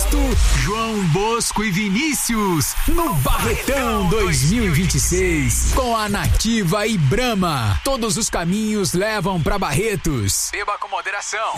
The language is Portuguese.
Augusto, João Bosco e Vinícius no Barretão 2026 com a Nativa e Brahma. Todos os caminhos levam para Barretos. Beba com moderação.